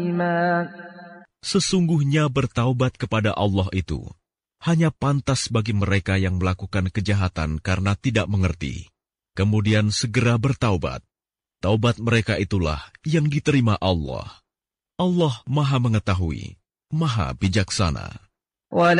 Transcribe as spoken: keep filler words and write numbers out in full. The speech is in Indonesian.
Sesungguhnya bertaubat kepada Allah itu hanya pantas bagi mereka yang melakukan kejahatan karena tidak mengerti, kemudian segera bertaubat. Taubat mereka itulah yang diterima Allah. Allah Maha Mengetahui, Maha Bijaksana.